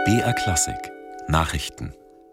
BR Klassik Nachrichten.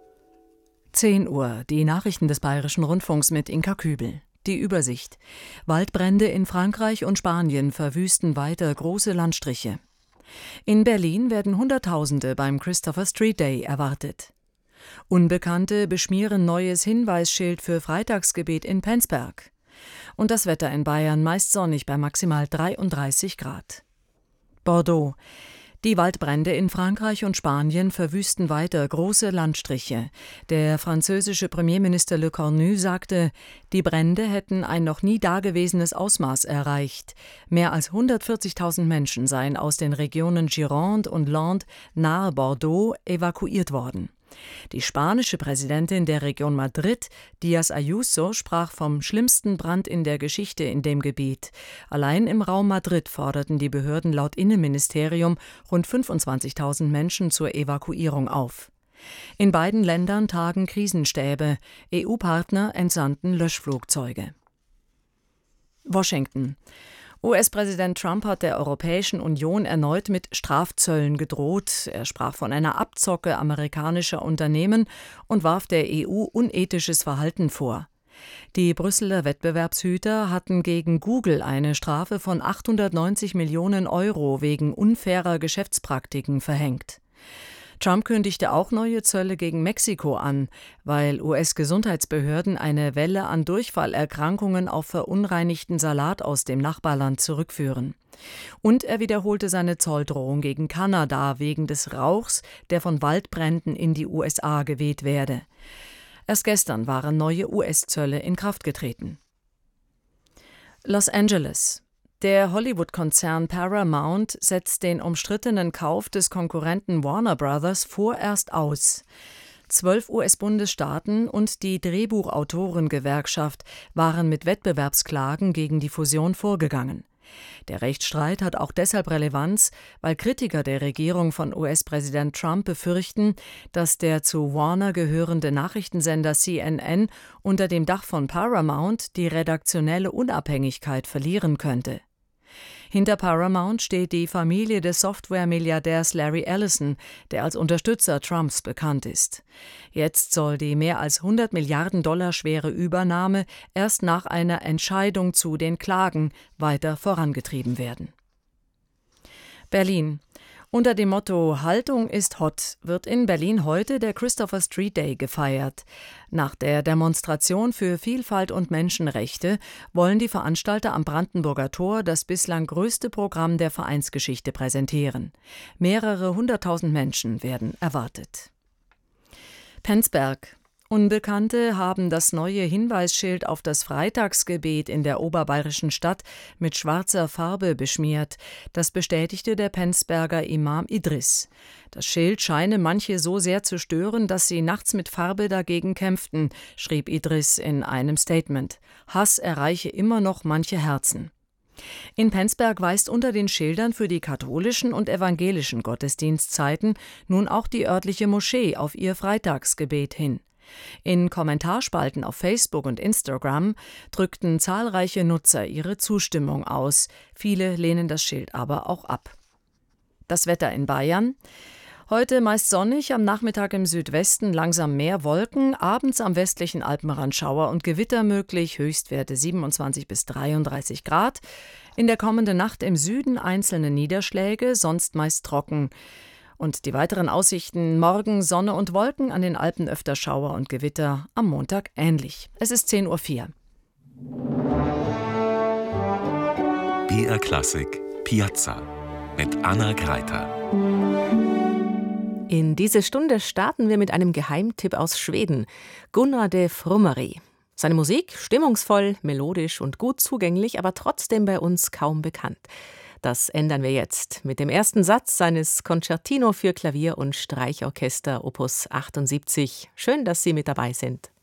10 Uhr, die Nachrichten des Bayerischen Rundfunks mit Inka Kübel. Die Übersicht. Waldbrände in Frankreich und Spanien verwüsten weiter große Landstriche. In Berlin werden Hunderttausende beim Christopher Street Day erwartet. Unbekannte beschmieren neues Hinweisschild für Freitagsgebet in Penzberg. Und das Wetter in Bayern meist sonnig bei maximal 33 Grad. Bordeaux. Die Waldbrände in Frankreich und Spanien verwüsten weiter große Landstriche. Der französische Premierminister Le Cornu sagte, die Brände hätten ein noch nie dagewesenes Ausmaß erreicht. Mehr als 140.000 Menschen seien aus den Regionen Gironde und Landes nahe Bordeaux evakuiert worden. Die spanische Präsidentin der Region Madrid, Díaz Ayuso, sprach vom schlimmsten Brand in der Geschichte in dem Gebiet. Allein im Raum Madrid forderten die Behörden laut Innenministerium rund 25.000 Menschen zur Evakuierung auf. In beiden Ländern tagen Krisenstäbe. EU-Partner entsandten Löschflugzeuge. Washington. US-Präsident Trump hat der Europäischen Union erneut mit Strafzöllen gedroht. Er sprach von einer Abzocke amerikanischer Unternehmen und warf der EU unethisches Verhalten vor. Die Brüsseler Wettbewerbshüter hatten gegen Google eine Strafe von 890 Millionen Euro wegen unfairer Geschäftspraktiken verhängt. Trump kündigte auch neue Zölle gegen Mexiko an, weil US-Gesundheitsbehörden eine Welle an Durchfallerkrankungen auf verunreinigten Salat aus dem Nachbarland zurückführen. Und er wiederholte seine Zolldrohung gegen Kanada wegen des Rauchs, der von Waldbränden in die USA geweht werde. Erst gestern waren neue US-Zölle in Kraft getreten. Los Angeles. Der Hollywood-Konzern Paramount setzt den umstrittenen Kauf des Konkurrenten Warner Brothers vorerst aus. 12 US-Bundesstaaten und die Drehbuchautorengewerkschaft waren mit Wettbewerbsklagen gegen die Fusion vorgegangen. Der Rechtsstreit hat auch deshalb Relevanz, weil Kritiker der Regierung von US-Präsident Trump befürchten, dass der zu Warner gehörende Nachrichtensender CNN unter dem Dach von Paramount die redaktionelle Unabhängigkeit verlieren könnte. Hinter Paramount steht die Familie des Software-Milliardärs Larry Ellison, der als Unterstützer Trumps bekannt ist. Jetzt soll die mehr als 100 Milliarden Dollar schwere Übernahme erst nach einer Entscheidung zu den Klagen weiter vorangetrieben werden. Berlin. Unter dem Motto »Haltung ist hot« wird in Berlin heute der Christopher Street Day gefeiert. Nach der Demonstration für Vielfalt und Menschenrechte wollen die Veranstalter am Brandenburger Tor das bislang größte Programm der Vereinsgeschichte präsentieren. Mehrere 100.000 Menschen werden erwartet. Penzberg. Unbekannte haben das neue Hinweisschild auf das Freitagsgebet in der oberbayerischen Stadt mit schwarzer Farbe beschmiert. Das bestätigte der Penzberger Imam Idris. Das Schild scheine manche so sehr zu stören, dass sie nachts mit Farbe dagegen kämpften, schrieb Idris in einem Statement. Hass erreiche immer noch manche Herzen. In Penzberg weist unter den Schildern für die katholischen und evangelischen Gottesdienstzeiten nun auch die örtliche Moschee auf ihr Freitagsgebet hin. In Kommentarspalten auf Facebook und Instagram drückten zahlreiche Nutzer ihre Zustimmung aus. Viele lehnen das Schild aber auch ab. Das Wetter in Bayern. Heute meist sonnig, am Nachmittag im Südwesten langsam mehr Wolken, abends am westlichen Alpenrand Schauer und Gewitter möglich, Höchstwerte 27 bis 33 Grad. In der kommenden Nacht im Süden einzelne Niederschläge, sonst meist trocken. Und die weiteren Aussichten: morgen Sonne und Wolken, an den Alpen öfter Schauer und Gewitter, am Montag ähnlich. Es ist 10:04 Uhr. BR Klassik Piazza mit Anna Greiter. In diese Stunde starten wir mit einem Geheimtipp aus Schweden, Gunnar de Frummery. Seine Musik stimmungsvoll, melodisch und gut zugänglich, aber trotzdem bei uns kaum bekannt. Das ändern wir jetzt mit dem ersten Satz seines Concertino für Klavier und Streichorchester Opus 78. Schön, dass Sie mit dabei sind.